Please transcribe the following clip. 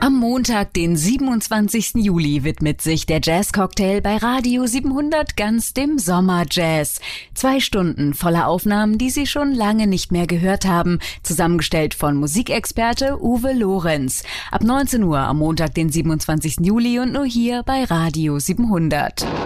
Am Montag, den 27. Juli, widmet sich der Jazzcocktail bei Radio 700 ganz dem Sommerjazz. 2 Stunden voller Aufnahmen, die Sie schon lange nicht mehr gehört haben, zusammengestellt von Musikexperte Uwe Lorenz. Ab 19 Uhr am Montag, den 27. Juli und nur hier bei Radio 700.